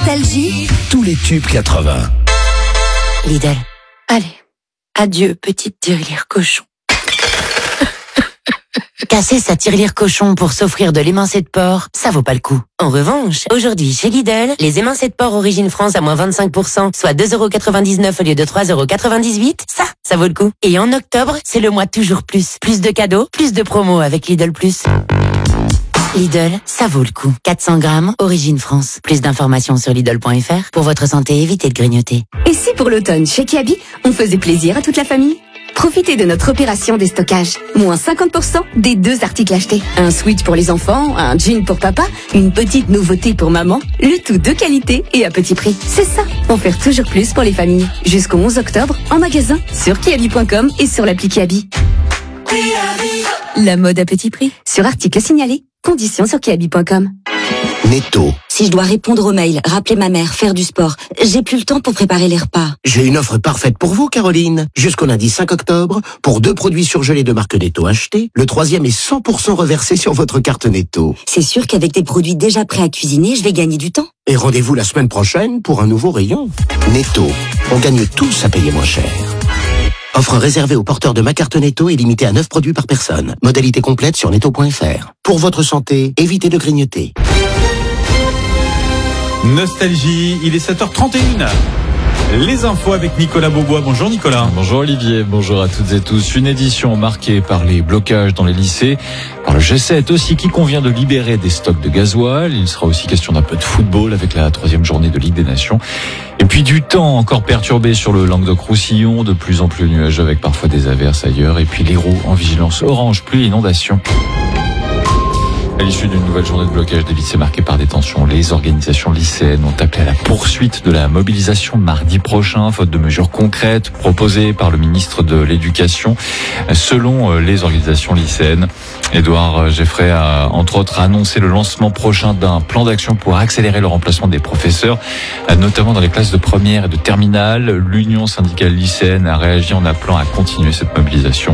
Nostalgie, tous les tubes 80. Lidl. Allez, adieu petite tirelire cochon. Casser sa tirelire cochon pour s'offrir de l'émincé de porc, ça vaut pas le coup. En revanche, aujourd'hui chez Lidl, les émincés de porc Origine France à moins 25%, soit 2,99€ au lieu de 3,98€, ça vaut le coup. Et en octobre, c'est le mois toujours plus. Plus de cadeaux, plus de promos avec Lidl Plus. Lidl, ça vaut le coup. 400 grammes, Origine France. Plus d'informations sur Lidl.fr. Pour votre santé, évitez de grignoter. et si pour l'automne, chez Kiabi, on faisait plaisir à toute la famille? Profitez de notre opération déstockage. Moins 50% des 2 articles achetés. Un switch pour les enfants, un jean pour papa, une petite nouveauté pour maman. Le tout de qualité et à petit prix. C'est ça, offrir toujours plus pour les familles. Jusqu'au 11 octobre, en magasin, sur kiabi.com et sur l'appli Kiabi. La mode à petit prix. Sur article signalé. Conditions sur kiabi.com. Netto. Si je dois répondre aux mails, rappeler ma mère, faire du sport, j'ai plus le temps pour préparer les repas. J'ai une offre parfaite pour vous, Caroline. Jusqu'au lundi 5 octobre, pour 2 produits surgelés de marque Netto achetés, le 3e est 100% reversé sur votre carte Netto. C'est sûr qu'avec des produits déjà prêts à cuisiner, je vais gagner du temps. Et rendez-vous la semaine prochaine pour un nouveau rayon. Netto. On gagne tous à payer moins cher. Offre réservée aux porteurs de ma carte Netto et limitée à 9 produits par personne. Modalité complète sur netto.fr. Pour votre santé, évitez de grignoter. Nostalgie, il est 7h31. Les infos avec Nicolas Beaubois. Bonjour Nicolas. Bonjour Olivier, bonjour à toutes et tous. Une édition marquée par les blocages dans les lycées, par le G7 aussi qui convient de libérer des stocks de gasoil. Il sera aussi question d'un peu de football avec la 3e journée de Ligue des Nations. Et puis du temps encore perturbé sur le Languedoc-Roussillon, de plus en plus nuageux avec parfois des averses ailleurs. Et puis l'Hérault en vigilance orange, pluie et inondation. À l'issue d'une nouvelle journée de blocage des lycées marquée par des tensions, les organisations lycéennes ont appelé à la poursuite de la mobilisation mardi prochain, faute de mesures concrètes proposées par le ministre de l'Éducation. Selon les organisations lycéennes, Édouard Geffray a entre autres annoncé le lancement prochain d'un plan d'action pour accélérer le remplacement des professeurs, notamment dans les classes de première et de terminale. L'Union syndicale lycéenne a réagi en appelant à continuer cette mobilisation.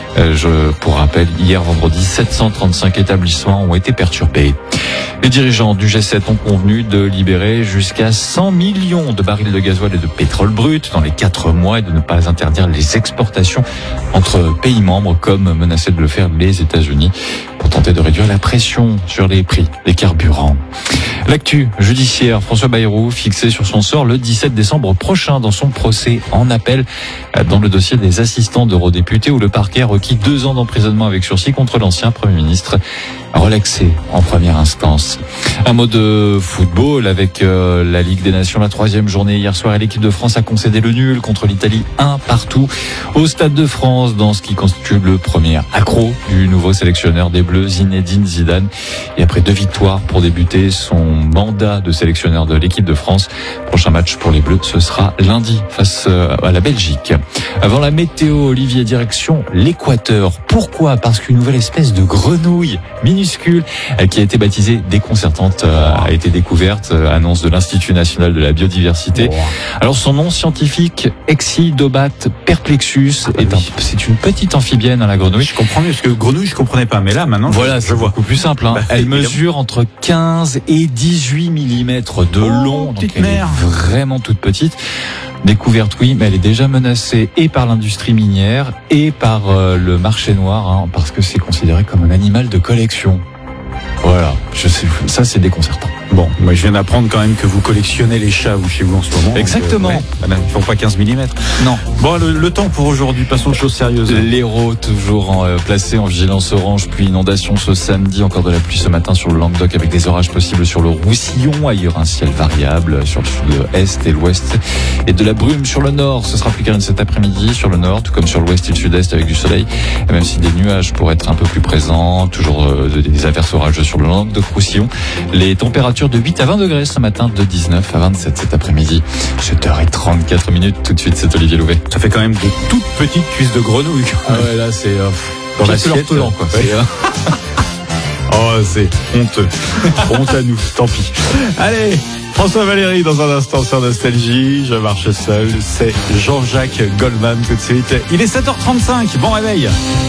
Pour rappel, hier vendredi, 735 établissements ont été perturbés. Les dirigeants du G7 ont convenu de libérer jusqu'à 100 millions de barils de gasoil et de pétrole brut dans les 4 mois et de ne pas interdire les exportations entre pays membres comme menaçaient de le faire les États-Unis pour tenter de réduire la pression sur les prix des carburants. L'actu judiciaire, François Bayrou fixé sur son sort le 17 décembre prochain dans son procès en appel dans le dossier des assistants d'eurodéputés où le parquet a requis 2 ans d'emprisonnement avec sursis contre l'ancien Premier ministre relaxé en première instance. Un mot de football avec la Ligue des Nations, la 3e journée hier soir et l'équipe de France a concédé le nul contre l'Italie 1-1 au Stade de France dans ce qui constitue le premier accro du nouveau sélectionneur des Bleus Zinedine Zidane. Et après 2 victoires pour débuter son mandat de sélectionneur de l'équipe de France, prochain match pour les Bleus ce sera lundi face à la Belgique. Avant la météo, Olivier, direction l'Équateur. Pourquoi ? Parce qu'une nouvelle espèce de grenouille minuscule qui a été baptisée déconcertante a été découverte, annonce de l'Institut national de la biodiversité. Alors son nom scientifique, Excidobat perplexus, c'est une petite amphibienne, la grenouille. Je comprends mieux, parce que grenouille je comprenais pas, mais là maintenant voilà, je vois. Beaucoup plus simple. Elle mesure entre 15 et 18 mm de long, donc elle est vraiment toute petite. Découverte, oui, mais elle est déjà menacée et par l'industrie minière et par le marché noir, parce que c'est considéré comme un animal de collection. Voilà, je sais, ça c'est déconcertant. Bon, moi je viens d'apprendre quand même que vous collectionnez les chats vous chez vous en ce moment. Exactement. Ils font pas 15 mm. Non. Bon, le temps pour aujourd'hui, passons aux choses sérieuses. L'Hérault toujours placé en vigilance orange, pluie inondation ce samedi, encore de la pluie ce matin sur le Languedoc avec des orages possibles sur le Roussillon, ailleurs un ciel variable sur le sud-est et l'ouest et de la brume sur le nord. Ce sera plus calme cet après-midi sur le nord, tout comme sur l'ouest et le sud-est avec du soleil, et même si des nuages pourraient être un peu plus présents, toujours des averses orageuses sur le Languedoc-Roussillon. Les températures de 8 à 20 degrés ce matin, de 19 à 27 cet après-midi. 7h34, tout de suite c'est Olivier Louvet. Ça fait quand même de toutes petites cuisses de grenouille. Ah ouais, là c'est dans l'assiette quoi. Oh, c'est honteux. Honte à nous, tant pis. Allez, François Valéry dans un instant sur Nostalgie. Je marche seul, c'est Jean-Jacques Goldman tout de suite. Il est 7h35, bon réveil.